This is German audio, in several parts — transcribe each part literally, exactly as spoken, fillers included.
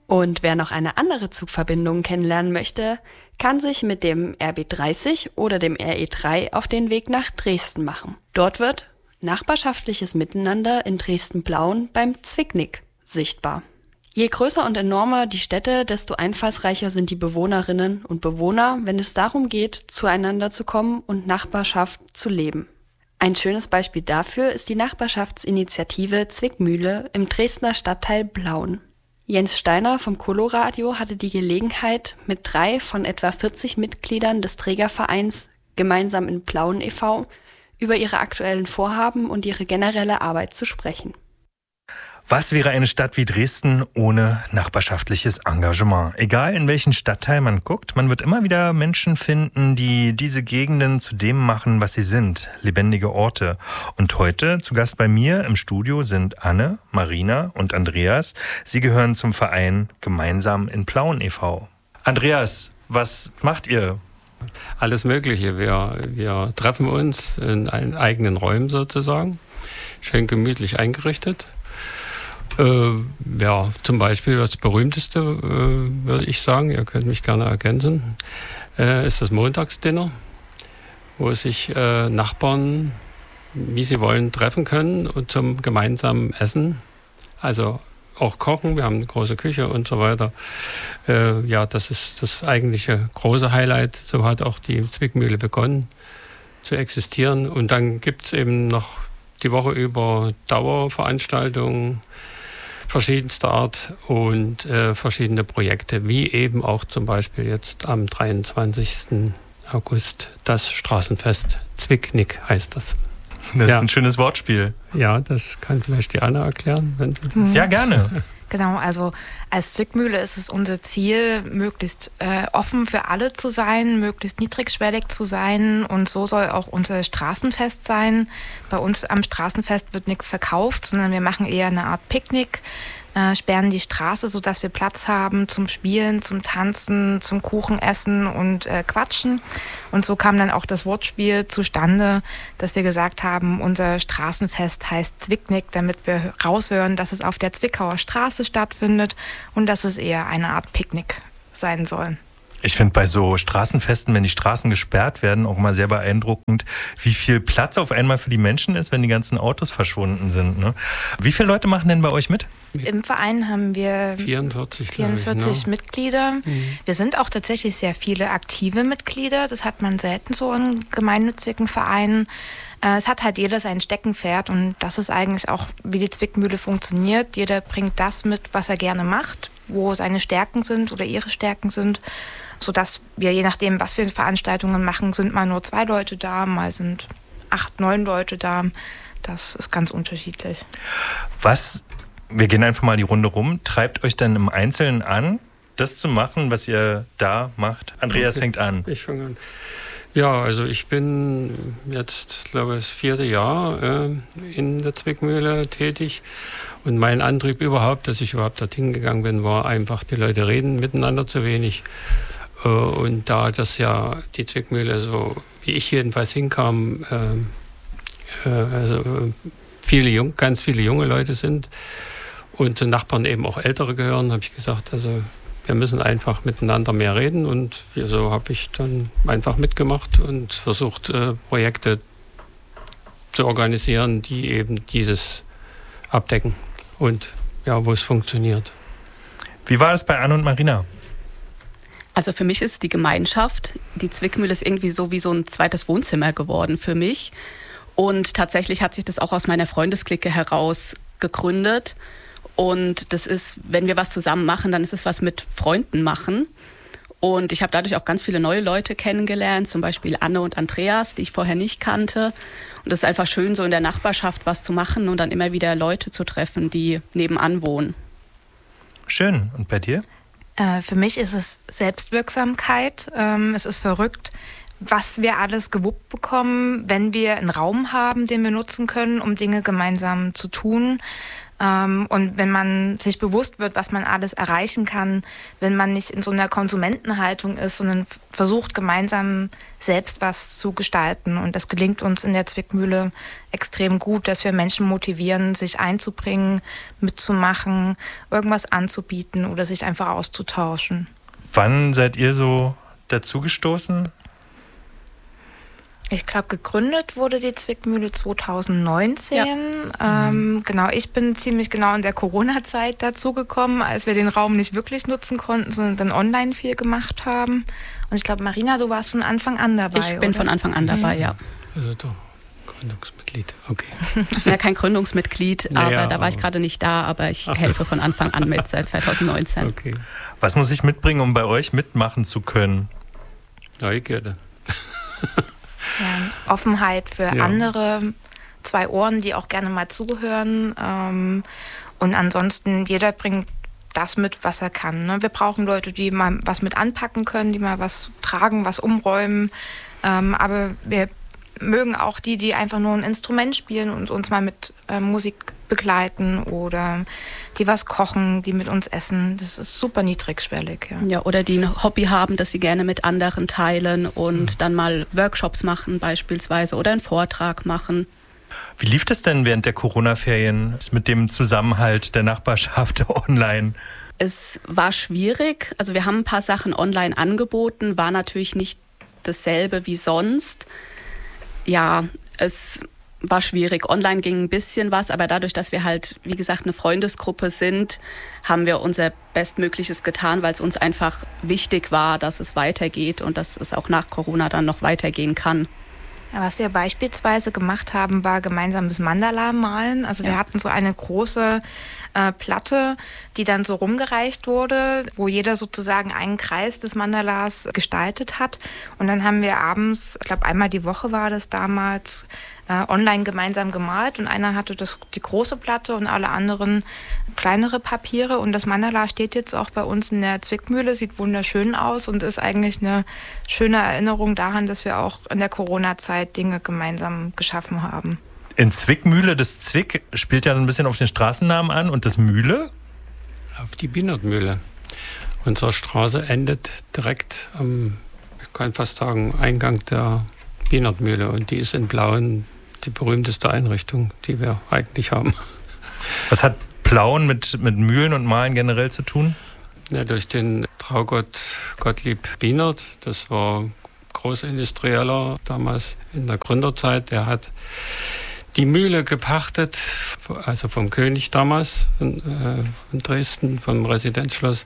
Und wer noch eine andere Zugverbindung kennenlernen möchte, kann sich mit dem R B dreißig oder dem R E drei auf den Weg nach Dresden machen. Dort wird nachbarschaftliches Miteinander in Dresden-Plauen beim Zwicknick sichtbar. Je größer und enormer die Städte, desto einfallsreicher sind die Bewohnerinnen und Bewohner, wenn es darum geht, zueinander zu kommen und Nachbarschaft zu leben. Ein schönes Beispiel dafür ist die Nachbarschaftsinitiative Zwickmühle im Dresdner Stadtteil Plauen. Jens Steiner vom Coloradio hatte die Gelegenheit, mit drei von etwa vierzig Mitgliedern des Trägervereins Gemeinsam in Plauen e V über ihre aktuellen Vorhaben und ihre generelle Arbeit zu sprechen. Was wäre eine Stadt wie Dresden ohne nachbarschaftliches Engagement? Egal in welchen Stadtteil man guckt, man wird immer wieder Menschen finden, die diese Gegenden zu dem machen, was sie sind, lebendige Orte. Und heute zu Gast bei mir im Studio sind Anne, Marina und Andreas. Sie gehören zum Verein Gemeinsam in Plauen e V Andreas, was macht ihr? Alles Mögliche. Wir, wir treffen uns in einen eigenen Räumen sozusagen, schön gemütlich eingerichtet. Äh, ja, zum Beispiel das berühmteste, äh, würde ich sagen, ihr könnt mich gerne ergänzen, äh, ist das Montagsdinner, wo sich äh, Nachbarn, wie sie wollen, treffen können und zum gemeinsamen Essen, also auch kochen, wir haben eine große Küche und so weiter. Äh, ja, das ist das eigentliche große Highlight. So hat auch die Zwickmühle begonnen zu existieren. Und dann gibt es eben noch die Woche über Dauerveranstaltungen verschiedenster Art und äh, verschiedene Projekte, wie eben auch zum Beispiel jetzt am dreiundzwanzigsten August das Straßenfest Zwicknick heißt das. Das ja. ist ein schönes Wortspiel. Ja, das kann vielleicht die Anna erklären. Wenn sie mhm. Ja, gerne. Genau, also als Zwickmühle ist es unser Ziel, möglichst äh, offen für alle zu sein, möglichst niedrigschwellig zu sein, und so soll auch unser Straßenfest sein. Bei uns am Straßenfest wird nichts verkauft, sondern wir machen eher eine Art Picknick, äh, sperren die Straße, sodass wir Platz haben zum Spielen, zum Tanzen, zum Kuchenessen und äh, Quatschen. Und so kam dann auch das Wortspiel zustande, dass wir gesagt haben, unser Straßenfest heißt Zwicknick, damit wir raushören, dass es auf der Zwickauer Straße stattfindet und dass es eher eine Art Picknick sein soll. Ich finde bei so Straßenfesten, wenn die Straßen gesperrt werden, auch mal sehr beeindruckend, wie viel Platz auf einmal für die Menschen ist, wenn die ganzen Autos verschwunden sind. Ne? Wie viele Leute machen denn bei euch mit? Im Verein haben wir vierundvierzig, vierundvierzig ich, ne? Mitglieder. Mhm. Wir sind auch tatsächlich sehr viele aktive Mitglieder. Das hat man selten so in gemeinnützigen Vereinen. Es hat halt jeder sein Steckenpferd, und das ist eigentlich auch, wie die Zwickmühle funktioniert. Jeder bringt das mit, was er gerne macht, wo seine Stärken sind oder ihre Stärken sind, sodass wir, je nachdem, was wir Veranstaltungen machen, sind mal nur zwei Leute da, mal sind acht, neun Leute da. Das ist ganz unterschiedlich. Was, wir gehen einfach mal die Runde rum, treibt euch dann im Einzelnen an, das zu machen, was ihr da macht? Andreas okay. fängt an. Ich fange an. Ja, also ich bin jetzt, glaube ich, das vierte Jahr äh, in der Zwickmühle tätig. Und mein Antrieb überhaupt, dass ich überhaupt dorthin gegangen bin, war einfach, die Leute reden miteinander zu wenig. Äh, und da das ja die Zwickmühle, so wie ich jedenfalls hinkam, äh, äh, also viele jung, ganz viele junge Leute sind und zu Nachbarn eben auch Ältere gehören, habe ich gesagt, also wir müssen einfach miteinander mehr reden, und so habe ich dann einfach mitgemacht und versucht, äh, Projekte zu organisieren, die eben dieses abdecken und ja, wo es funktioniert. Wie war es bei Anne und Marina? Also für mich ist die Gemeinschaft, die Zwickmühle ist irgendwie so wie so ein zweites Wohnzimmer geworden für mich, und tatsächlich hat sich das auch aus meiner Freundesklicke heraus gegründet. Und das ist, wenn wir was zusammen machen, dann ist es was mit Freunden machen. Und ich habe dadurch auch ganz viele neue Leute kennengelernt, zum Beispiel Anne und Andreas, die ich vorher nicht kannte. Und es ist einfach schön, so in der Nachbarschaft was zu machen und dann immer wieder Leute zu treffen, die nebenan wohnen. Schön. Und bei dir? Äh, für mich ist es Selbstwirksamkeit. Ähm, es ist verrückt, was wir alles gewuppt bekommen, wenn wir einen Raum haben, den wir nutzen können, um Dinge gemeinsam zu tun. Und wenn man sich bewusst wird, was man alles erreichen kann, wenn man nicht in so einer Konsumentenhaltung ist, sondern versucht, gemeinsam selbst was zu gestalten. Und das gelingt uns in der Zwickmühle extrem gut, dass wir Menschen motivieren, sich einzubringen, mitzumachen, irgendwas anzubieten oder sich einfach auszutauschen. Wann seid ihr so dazugestoßen? Ich glaube, gegründet wurde die Zwickmühle zwanzig neunzehn. Ja. Ähm, mhm. Genau, ich bin ziemlich genau in der Corona-Zeit dazugekommen, als wir den Raum nicht wirklich nutzen konnten, sondern dann online viel gemacht haben. Und ich glaube, Marina, du warst von Anfang an dabei, Ich bin oder? von Anfang an dabei, mhm. ja. Also doch, Gründungsmitglied, okay. Ja, kein Gründungsmitglied, aber naja, da war ich gerade nicht da, aber ich so. helfe von Anfang an mit, seit zwanzig neunzehn. Okay. Was muss ich mitbringen, um bei euch mitmachen zu können? Neugierde. Ja, Offenheit für ja. andere, zwei Ohren, die auch gerne mal zuhören. Ähm, und ansonsten, jeder bringt das mit, was er kann. Ne? Wir brauchen Leute, die mal was mit anpacken können, die mal was tragen, was umräumen. Ähm, aber wir mögen auch die, die einfach nur ein Instrument spielen und uns mal mit äh, Musik begleiten oder die was kochen, die mit uns essen. Das ist super niedrigschwellig. Ja, ja oder die ein Hobby haben, das sie gerne mit anderen teilen und mhm. dann mal Workshops machen beispielsweise oder einen Vortrag machen. Wie lief das denn während der Corona-Ferien mit dem Zusammenhalt der Nachbarschaft online? Es war schwierig. Also wir haben ein paar Sachen online angeboten, war natürlich nicht dasselbe wie sonst. Ja, es war schwierig. Online ging ein bisschen was, aber dadurch, dass wir halt, wie gesagt, eine Freundesgruppe sind, haben wir unser Bestmögliches getan, weil es uns einfach wichtig war, dass es weitergeht und dass es auch nach Corona dann noch weitergehen kann. Ja, was wir beispielsweise gemacht haben, war gemeinsames Mandala malen. Also ja. wir hatten so eine große äh, Platte, die dann so rumgereicht wurde, wo jeder sozusagen einen Kreis des Mandalas gestaltet hat. Und dann haben wir abends, ich glaube einmal die Woche war das damals, äh, online gemeinsam gemalt. Und einer hatte das, die große Platte und alle anderen kleinere Papiere. Und das Mandala steht jetzt auch bei uns in der Zwickmühle, sieht wunderschön aus und ist eigentlich eine schöne Erinnerung daran, dass wir auch in der Corona-Zeit Dinge gemeinsam geschaffen haben. In Zwickmühle, das Zwick spielt ja so ein bisschen auf den Straßennamen an und das Mühle? Auf die Bienertmühle. Unsere Straße endet direkt am, ich kann fast sagen, Eingang der Bienertmühle und die ist in Blauen die berühmteste Einrichtung, die wir eigentlich haben. Was hat Plauen mit, mit Mühlen und Malen generell zu tun? Ja, durch den Traugott Gottlieb Bienert, das war Großindustrieller damals in der Gründerzeit, der hat die Mühle gepachtet, also vom König damals in, äh, in Dresden, vom Residenzschloss,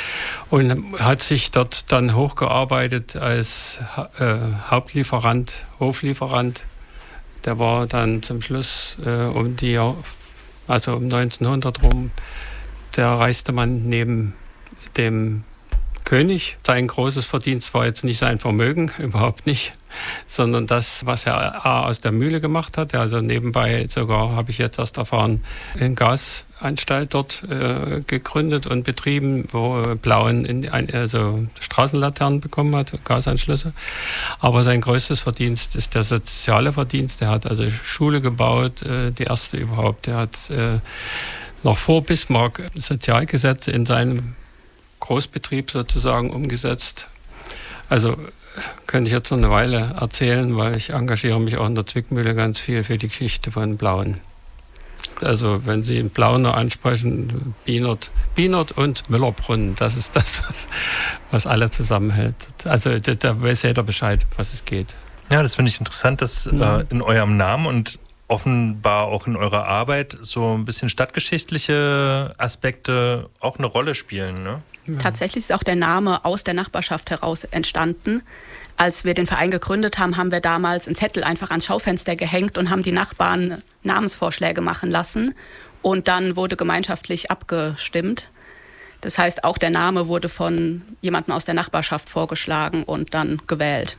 und hat sich dort dann hochgearbeitet als äh, Hauptlieferant, Hoflieferant. Der war dann zum Schluss äh, um die, also um neunzehnhundert rum, der reichste Mann neben dem König. Sein großes Verdienst war jetzt nicht sein Vermögen, überhaupt nicht, sondern das, was er A, aus der Mühle gemacht hat. Also nebenbei sogar, habe ich jetzt erst erfahren, eine Gasanstalt dort äh, gegründet und betrieben, wo Blauen in, also Straßenlaternen bekommen hat, Gasanschlüsse. Aber sein größtes Verdienst ist der soziale Verdienst. Er hat also Schule gebaut, äh, die erste überhaupt. Er hat äh, noch vor Bismarck Sozialgesetze in seinem Großbetrieb sozusagen umgesetzt. Also könnte ich jetzt noch eine Weile erzählen, weil ich engagiere mich auch in der Zwickmühle ganz viel für die Geschichte von Blauen. Also wenn Sie einen Blauner ansprechen, Bienert, Bienert und Müllerbrunnen, das ist das, was, was alle zusammenhält. Also da, da weiß jeder Bescheid, was es geht. Ja, das finde ich interessant, dass ja. äh, in eurem Namen und offenbar auch in eurer Arbeit so ein bisschen stadtgeschichtliche Aspekte auch eine Rolle spielen, ne? Ja. Tatsächlich ist auch der Name aus der Nachbarschaft heraus entstanden. Als wir den Verein gegründet haben, haben wir damals einen Zettel einfach ans Schaufenster gehängt und haben die Nachbarn Namensvorschläge machen lassen. Und dann wurde gemeinschaftlich abgestimmt. Das heißt, auch der Name wurde von jemandem aus der Nachbarschaft vorgeschlagen und dann gewählt.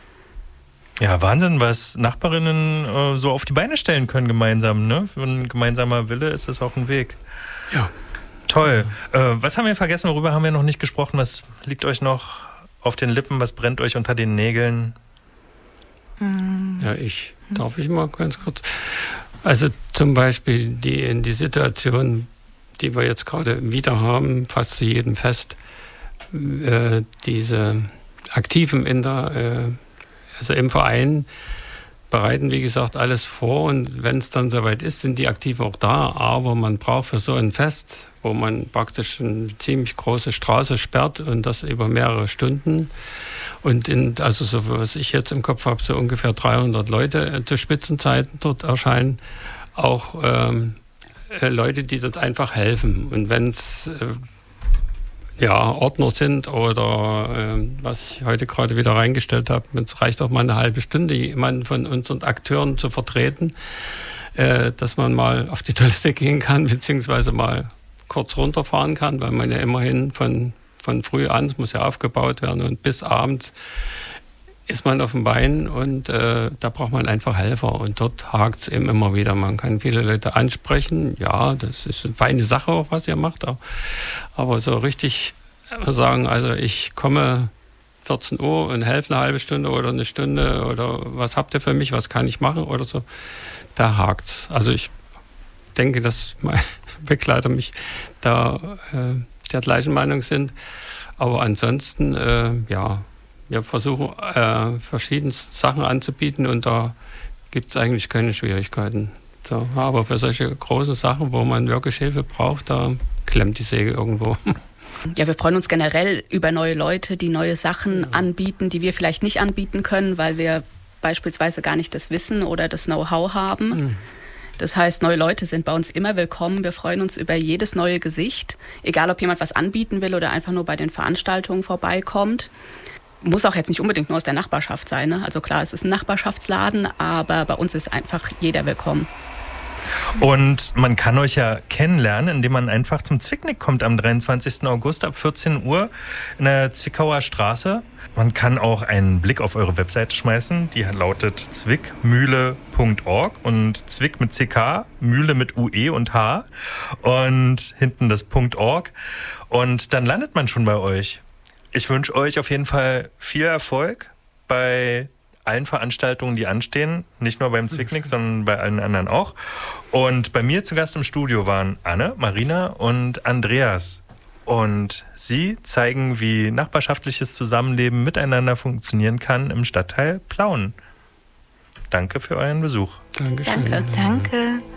Ja, Wahnsinn, was Nachbarinnen äh, so auf die Beine stellen können gemeinsam, ne? Für ein gemeinsamer Wille ist das auch ein Weg. Ja. Toll. Äh, was haben wir vergessen? Worüber haben wir noch nicht gesprochen? Was liegt euch noch auf den Lippen? Was brennt euch unter den Nägeln? Ja, ich. Darf ich mal ganz kurz? Also zum Beispiel die, die Situation, die wir jetzt gerade wieder haben, fast zu jedem Fest, äh, diese Aktiven in der, äh, also im Verein bereiten, wie gesagt, alles vor und wenn es dann soweit ist, sind die Aktiven auch da, aber man braucht für so ein Fest, wo man praktisch eine ziemlich große Straße sperrt und das über mehrere Stunden und in, also so was ich jetzt im Kopf habe, so ungefähr dreihundert Leute äh, zu Spitzenzeiten dort erscheinen, auch ähm, äh, Leute, die dort einfach helfen und wenn es äh, ja, Ordner sind oder äh, was ich heute gerade wieder reingestellt habe, es reicht auch mal eine halbe Stunde, jemanden von unseren Akteuren zu vertreten, äh, dass man mal auf die Toilette gehen kann, beziehungsweise mal kurz runterfahren kann, weil man ja immerhin von, von früh an, es muss ja aufgebaut werden und bis abends ist man auf dem Bein und äh, da braucht man einfach Helfer und dort hakt es eben immer wieder. Man kann viele Leute ansprechen, ja, das ist eine feine Sache auch, was ihr macht, auch. Aber so richtig sagen, also ich komme vierzehn Uhr und helfe eine halbe Stunde oder eine Stunde oder was habt ihr für mich, was kann ich machen oder so, da hakt's. Also ich denke, dass meine Begleiter mich da äh, der gleichen Meinung sind, aber ansonsten, äh, ja, wir versuchen, äh, verschiedene Sachen anzubieten und da gibt es eigentlich keine Schwierigkeiten. So, aber für solche großen Sachen, wo man wirklich Hilfe braucht, da klemmt die Säge irgendwo. Ja, wir freuen uns generell über neue Leute, die neue Sachen ja. anbieten, die wir vielleicht nicht anbieten können, weil wir beispielsweise gar nicht das Wissen oder das Know-how haben. Mhm. Das heißt, neue Leute sind bei uns immer willkommen. Wir freuen uns über jedes neue Gesicht, egal ob jemand was anbieten will oder einfach nur bei den Veranstaltungen vorbeikommt. Muss auch jetzt nicht unbedingt nur aus der Nachbarschaft sein, ne? Also klar, es ist ein Nachbarschaftsladen, aber bei uns ist einfach jeder willkommen. Und man kann euch ja kennenlernen, indem man einfach zum Zwicknick kommt am dreiundzwanzigsten August ab vierzehn Uhr in der Zwickauer Straße. Man kann auch einen Blick auf eure Webseite schmeißen, die lautet zwickmühle punkt org und Zwick mit C K, Mühle mit U E und H und hinten das .org und dann landet man schon bei euch. Ich wünsche euch auf jeden Fall viel Erfolg bei allen Veranstaltungen, die anstehen. Nicht nur beim Zwicknick, sondern bei allen anderen auch. Und bei mir zu Gast im Studio waren Anne, Marina und Andreas. Und sie zeigen, wie nachbarschaftliches Zusammenleben miteinander funktionieren kann im Stadtteil Plauen. Danke für euren Besuch. Dankeschön. Danke. Danke.